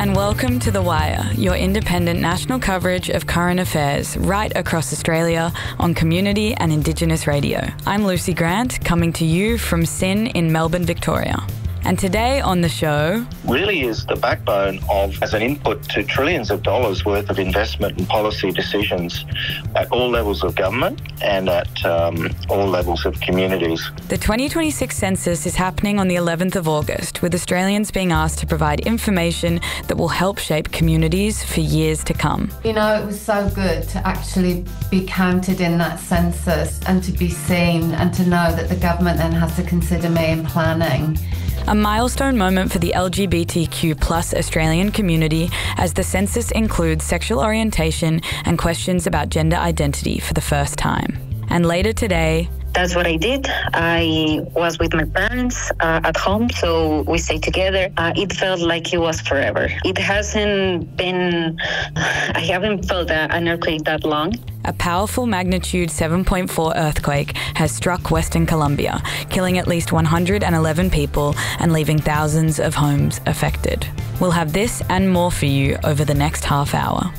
and welcome to The Wire, your independent national coverage of current affairs right across Australia on community and Indigenous radio. I'm Lucy Grant, coming to you from SYN in Melbourne, Victoria. And today on the show... really is the backbone of, as an input to trillions of dollars worth of investment and policy decisions at all levels of government and at all levels of communities. The 2026 census is happening on the 11th of August, with Australians being asked to provide information that will help shape communities for years to come. You know, it was so good to actually be counted in that census and to be seen and to know that the government then has to consider me in planning. A milestone moment for the LGBTQ plus Australian community as the census includes sexual orientation and questions about gender identity for the first time. And later today... That's what I did. I was with my parents at home, so we stayed together. It felt like it was forever. It hasn't been... I haven't felt an earthquake that long. A powerful magnitude 7.4 earthquake has struck Western Colombia, killing at least 111 people and leaving thousands of homes affected. We'll have this and more for you over the next half hour.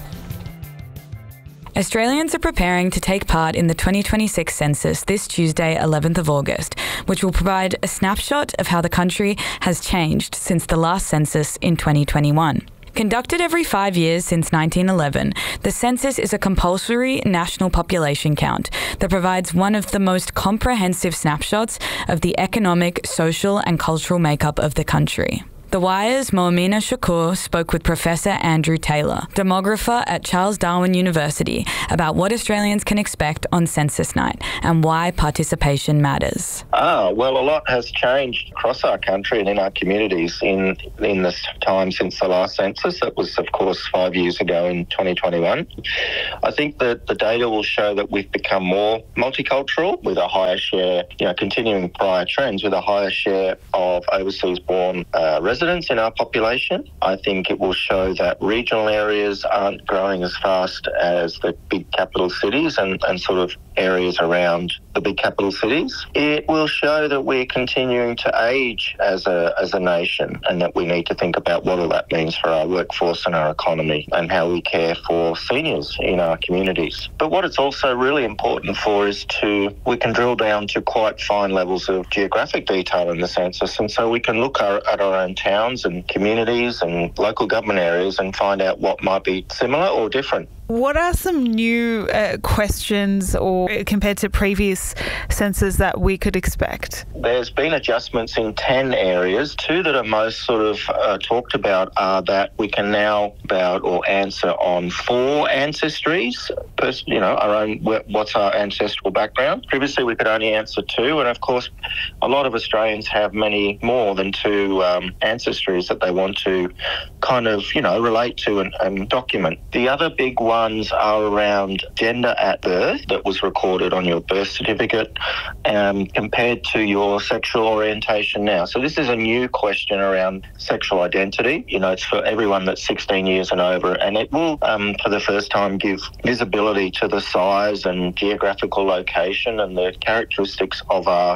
Australians are preparing to take part in the 2026 census this Tuesday, 11th of August, which will provide a snapshot of how the country has changed since the last census in 2021. Conducted every 5 years since 1911, the census is a compulsory national population count that provides one of the most comprehensive snapshots of the economic, social and cultural makeup of the country. The Wire's Moamina Shakur spoke with Professor Andrew Taylor, demographer at Charles Darwin University, about what Australians can expect on census night and why participation matters. Well, a lot has changed across our country and in our communities in this time since the last census. That was, of course, 5 years ago in 2021. I think that the data will show that we've become more multicultural with a higher share, continuing prior trends, with a higher share of overseas-born residents in our population. I think it will show that regional areas aren't growing as fast as the big capital cities and sort of areas around the big capital cities. It will show that we're continuing to age as a nation, and that we need to think about what all that means for our workforce and our economy and how we care for seniors in our communities. But what it's also really important for is we can drill down to quite fine levels of geographic detail in the census, and so we can look at our own towns and communities and local government areas and find out what might be similar or different. What are some new questions or compared to previous census that we could expect? There's been adjustments in 10 areas. Two that are most sort of talked about are that we can now answer on 4 ancestries, our own, what's our ancestral background. Previously we could only answer 2, and of course a lot of Australians have many more than 2 ancestries that they want to kind of, relate to and document. The other big ones are around gender at birth that was recorded on your birth certificate compared to your sexual orientation now. So this is a new question around sexual identity. It's for everyone that's 16 years and over, and it will, for the first time, give visibility to the size and geographical location and the characteristics of our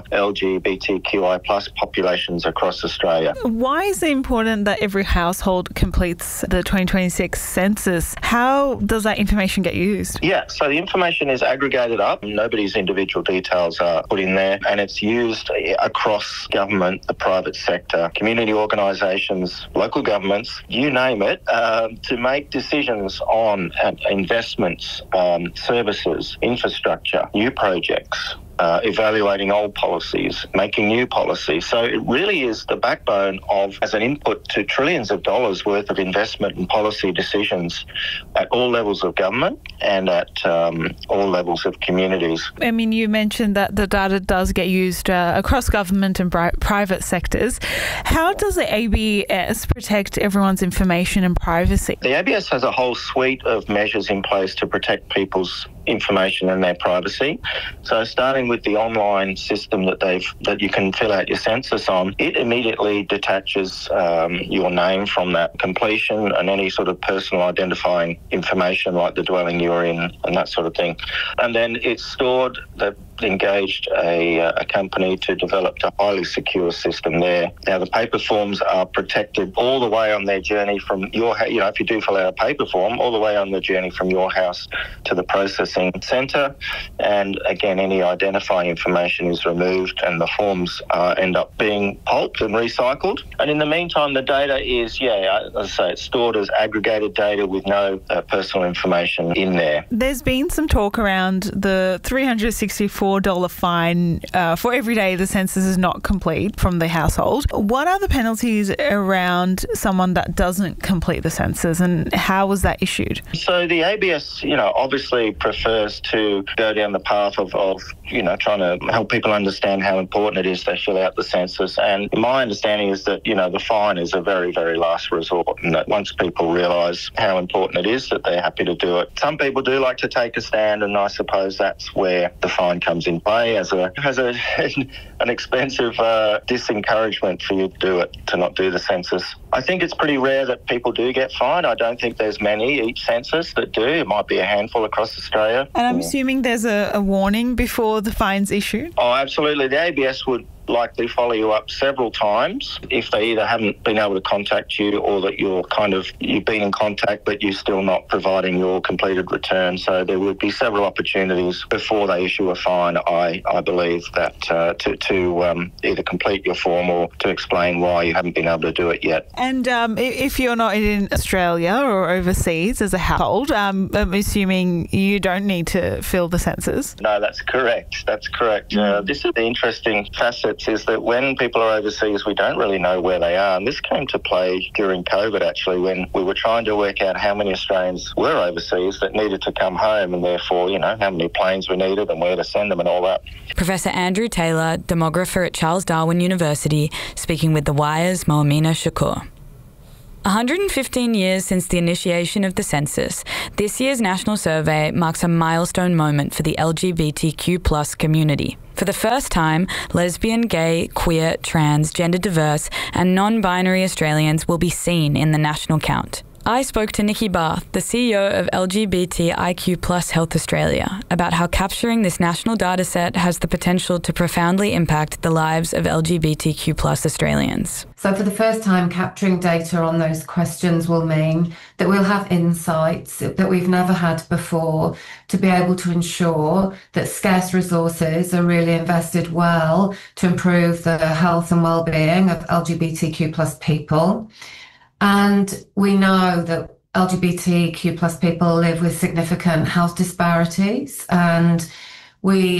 LGBTQI plus populations across Australia. Why is it important that every household completes the 2026 census? How does that information get used? Yeah, so the information is aggregated up. Nobody's individual details are put in there, and it's used across government, the private sector, community organisations, local governments, you name it, to make decisions on investments, services, infrastructure, new projects. Evaluating old policies, making new policies. So it really is the backbone of, as an input to trillions of dollars worth of investment and policy decisions at all levels of government and at all levels of communities. I mean, you mentioned that the data does get used across government and private sectors. How does the ABS protect everyone's information and privacy? The ABS has a whole suite of measures in place to protect people's information and their privacy. So starting with the online system that you can fill out your census on, it immediately detaches your name from that completion and any sort of personal identifying information like the dwelling you're in and that sort of thing. And then it's stored, the engaged a company to develop a highly secure system there. Now, the paper forms are protected all the way on their journey from your house. If you do fill out a paper form, all the way on the journey from your house to the processing centre. And again, any identifying information is removed and the forms end up being pulped and recycled. And in the meantime, the data is, as I say, it's stored as aggregated data with no personal information in there. There's been some talk around the $364 fine for every day the census is not complete from the household. What are the penalties around someone that doesn't complete the census, and how was that issued? So the ABS, obviously prefers to go down the path of trying to help people understand how important it is they fill out the census. And my understanding is that, the fine is a very, very last resort, and that once people realise how important it is, that they're happy to do it. Some people do like to take a stand, and I suppose that's where the fine comes in play as an expensive disencouragement for you to do it, to not do the census. I think it's pretty rare that people do get fined. I don't think there's many each census that do. It might be a handful across Australia. And I'm assuming there's a warning before the fine's issued? Oh, absolutely. The ABS would likely follow you up several times if they either haven't been able to contact you or that you've been in contact but you're still not providing your completed return. So there would be several opportunities before they issue a fine, I believe, that to either complete your form or to explain why you haven't been able to do it yet. And if you're not in Australia or overseas as a household, I'm assuming you don't need to fill the census? No, that's correct. This is the interesting facet, is that when people are overseas, we don't really know where they are. And this came to play during COVID, actually, when we were trying to work out how many Australians were overseas that needed to come home, and therefore, how many planes we needed and where to send them and all that. Professor Andrew Taylor, demographer at Charles Darwin University, speaking with The Wire's Moamina Shakur. 115 years since the initiation of the census, this year's national survey marks a milestone moment for the LGBTQ+ community. For the first time, lesbian, gay, queer, trans, gender diverse and non-binary Australians will be seen in the national count. I spoke to Nikki Barth, the CEO of LGBTIQ+ Health Australia, about how capturing this national dataset has the potential to profoundly impact the lives of LGBTQ+ Australians. So for the first time, capturing data on those questions will mean that we'll have insights that we've never had before to be able to ensure that scarce resources are really invested well to improve the health and well-being of LGBTQ+ people. And we know that LGBTQ+ people live with significant health disparities, and we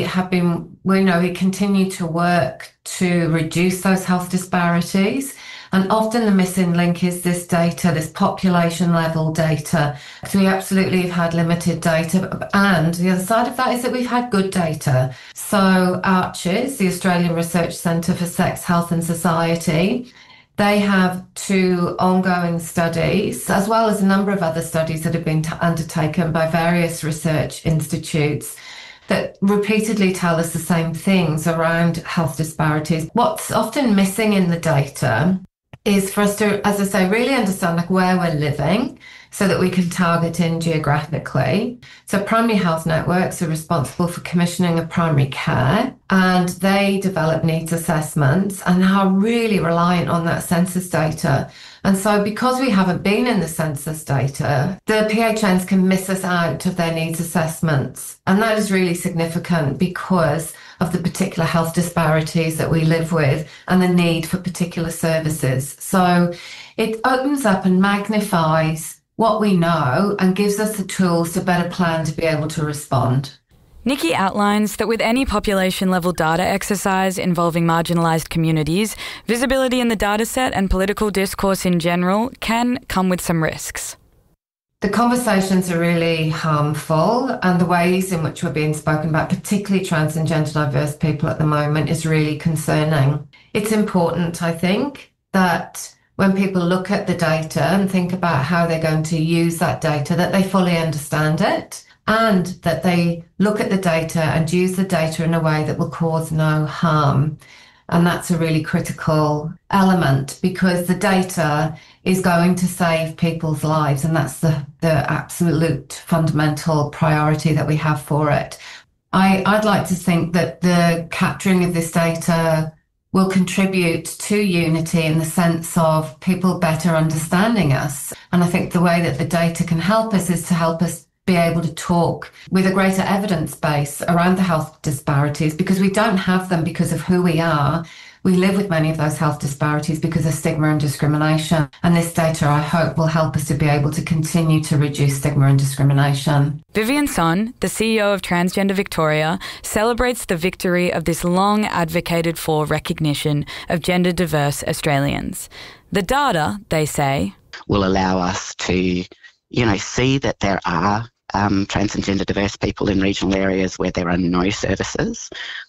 continue to work to reduce those health disparities. And often the missing link is this data, this population level data. So we absolutely have had limited data. And the other side of that is that we've had good data. So ARCHES, the Australian Research Centre for Sex, Health and Society, they have 2 ongoing studies, as well as a number of other studies that have been undertaken by various research institutes that repeatedly tell us the same things around health disparities. What's often missing in the data is for us to, as I say, really understand where we're living so that we can target in geographically. So primary health networks are responsible for commissioning of primary care, and they develop needs assessments and are really reliant on that census data. And so because we haven't been in the census data, the PHNs can miss us out of their needs assessments. And that is really significant because of the particular health disparities that we live with and the need for particular services. So it opens up and magnifies what we know and gives us the tools to better plan to be able to respond. Nikki outlines that with any population-level data exercise involving marginalised communities, visibility in the dataset and political discourse in general can come with some risks. The conversations are really harmful, and the ways in which we're being spoken about, particularly trans and gender diverse people at the moment, is really concerning. It's important, I think, that when people look at the data and think about how they're going to use that data, that they fully understand it and that they look at the data and use the data in a way that will cause no harm. And that's a really critical element because the data is going to save people's lives, and that's the absolute fundamental priority that we have for it. I'd like to think that the capturing of this data will contribute to unity in the sense of people better understanding us. And I think the way that the data can help us is to help us be able to talk with a greater evidence base around the health disparities, because we don't have them because of who we are. We live with many of those health disparities because of stigma and discrimination. And this data, I hope, will help us to be able to continue to reduce stigma and discrimination. Vivienne Son, the CEO of Transgender Victoria, celebrates the victory of this long advocated for recognition of gender diverse Australians. The data, they say, will allow us to, see that there are trans and gender diverse people in regional areas where there are no services.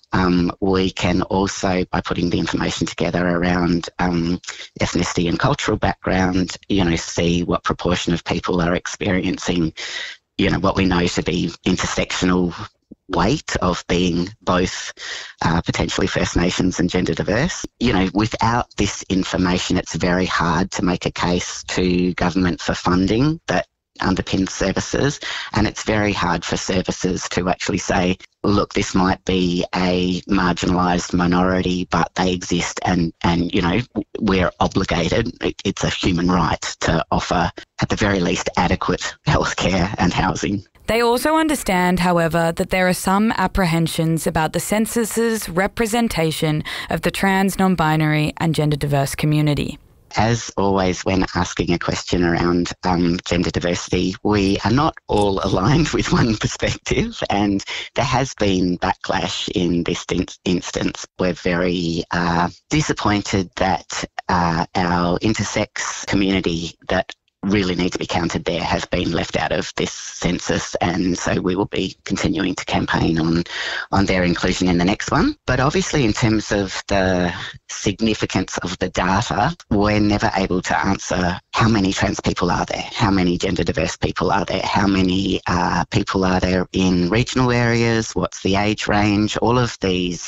We can also, by putting the information together around ethnicity and cultural background, see what proportion of people are experiencing, what we know to be intersectional weight of being both potentially First Nations and gender diverse. Without this information, it's very hard to make a case to government for funding that underpins services, and it's very hard for services to actually say, look, this might be a marginalised minority, but they exist and we're obligated, it's a human right to offer, at the very least, adequate healthcare and housing. They also understand, however, that there are some apprehensions about the census's representation of the trans, non-binary and gender diverse community. As always, when asking a question around gender diversity, we are not all aligned with one perspective, and there has been backlash in this instance. We're very disappointed that our intersex community that really need to be counted there has been left out of this census, and so we will be continuing to campaign on their inclusion in the next one. But obviously, in terms of the significance of the data, we're never able to answer how many trans people are there, how many gender diverse people are there, how many people are there in regional areas, what's the age range. All of these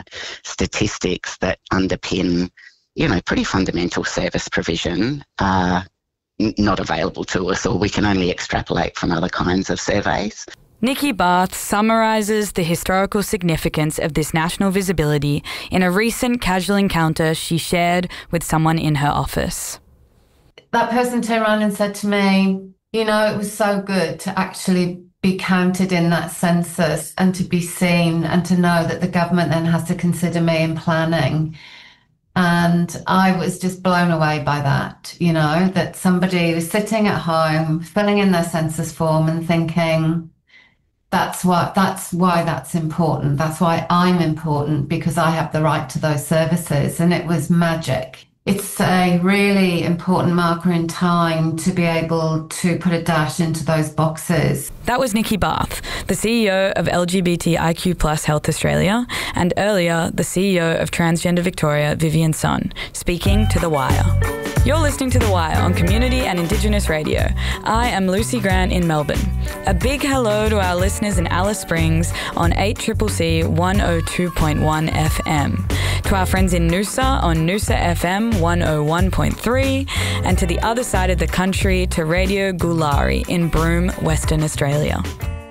statistics that underpin, pretty fundamental service provision are not available to us, or we can only extrapolate from other kinds of surveys. Nikki Barth summarises the historical significance of this national visibility in a recent casual encounter she shared with someone in her office. That person turned around and said to me, it was so good to actually be counted in that census and to be seen and to know that the government then has to consider me in planning. And I was just blown away by that, that somebody was sitting at home, filling in their census form and thinking, that's why that's important. That's why I'm important, because I have the right to those services. And it was magic. It's a really important marker in time to be able to put a dash into those boxes. That was Nikki Barth, the CEO of LGBTIQ+ Health Australia, and earlier the CEO of Transgender Victoria, Vivienne Son, speaking to The Wire. You're listening to The Wire on Community and Indigenous Radio. I am Lucy Grant in Melbourne. A big hello to our listeners in Alice Springs on 8CCC 102.1 FM, to our friends in Noosa on Noosa FM 101.3, and to the other side of the country to Radio Gulari in Broome, Western Australia.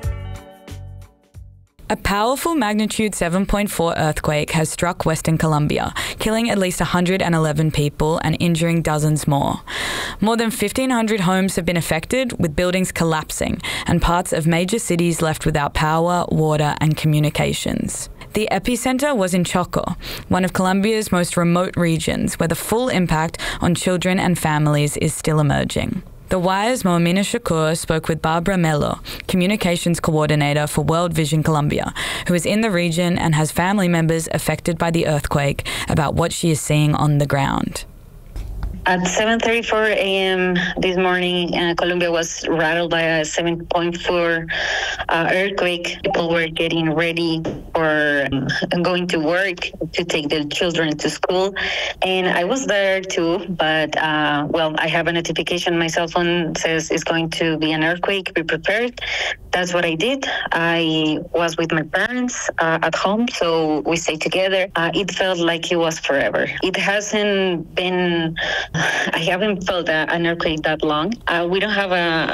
A powerful magnitude 7.4 earthquake has struck Western Colombia, killing at least 111 people and injuring dozens more. More than 1,500 homes have been affected, with buildings collapsing and parts of major cities left without power, water and communications. The epicenter was in Choco, one of Colombia's most remote regions, where the full impact on children and families is still emerging. The Wire's Moamina Shakur spoke with Barbara Mello, Communications Coordinator for World Vision Colombia, who is in the region and has family members affected by the earthquake, about what she is seeing on the ground. At 7:34 a.m. this morning, Colombia was rattled by a 7.4 earthquake. People were getting ready for going to work to take their children to school. And I was there too, but, I have a notification. My cell phone says it's going to be an earthquake. Be prepared. That's what I did. I was with my parents at home, so we stayed together. It felt like it was forever. It hasn't been... I haven't felt an earthquake that long. We don't have a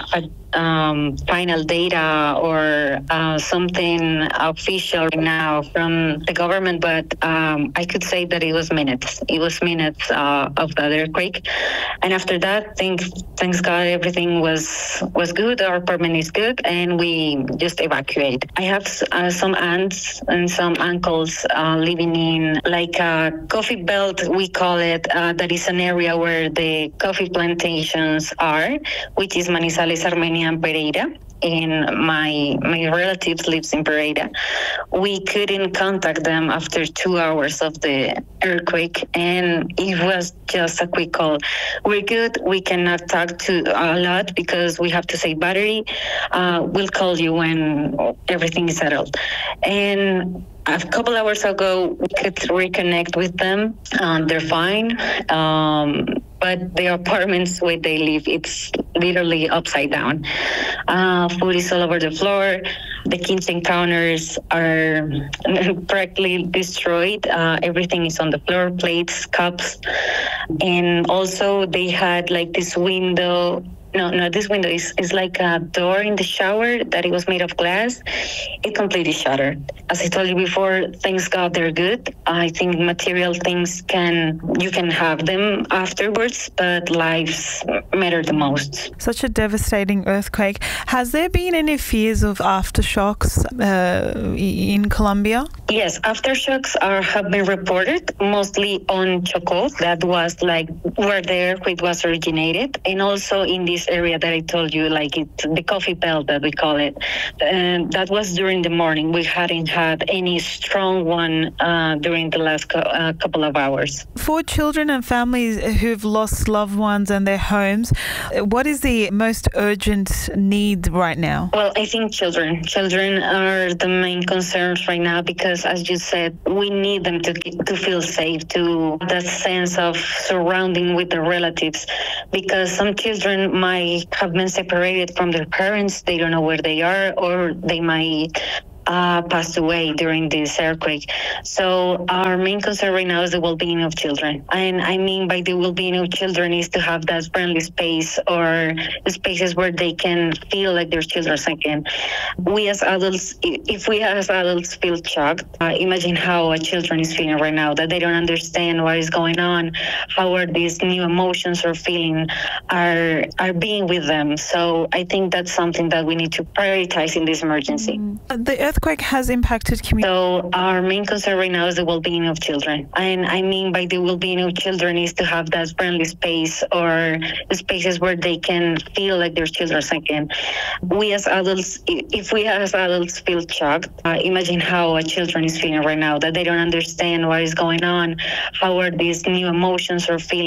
final data or something official right now from the government, but I could say that it was minutes. It was minutes of the earthquake, and after that, thanks God, everything was good. Our apartment is good, and we just evacuate. I have some aunts and some uncles living in like a coffee belt, we call it. That is an area where the coffee plantations are, which is Manizales, Armenia, and Pereira. And my relatives lives in Pereira. We couldn't contact them after 2 hours of the earthquake, and it was just a quick call. We're good. We cannot talk to a lot because we have to save battery. We'll call you when everything is settled. And a couple hours ago, we could reconnect with them. They're fine. But the apartments where they live, it's literally upside down. Food is all over the floor. The kitchen counters are practically destroyed. Everything is on the floor, plates, cups. And also they had like this window. No, this window is like a door in the shower that it was made of glass. It completely shattered. As I told you before, thanks God they're good. I think material things you can have them afterwards, but lives matter the most. Such a devastating earthquake. Has there been any fears of aftershocks in Colombia? Yes, aftershocks have been reported, mostly on Chocó. That was like where the earthquake was originated, and also in this area that I told you, like it's the coffee belt that we call it. And that was during the morning. We hadn't had any strong one during the last couple of hours. For children and families who've lost loved ones and their homes, what is the most urgent need right now? Well, I think children. Children are the main concerns right now because, as you said, we need them to feel safe, to that sense of surrounding with their relatives, because some children might have been separated from their parents. They don't know where they are, or they might passed away during this earthquake. So our main concern right now is the well-being of children. And I mean by the well-being of children is to have that friendly space or spaces where they can feel like their children again. We as adults, if we as adults feel shocked, imagine how a children is feeling right now, that they don't understand what is going on, how are these new emotions or feelings are being with them. So I think that's something that we need to prioritize in this emergency. The earthquake has impacted communities. So our main concern right now is the well-being of children. And I mean by the well-being of children is to have that friendly space or spaces where they can feel like their children again. We as adults, if we as adults feel shocked, imagine how a children is feeling right now, that they don't understand what is going on, how are these new emotions or feelings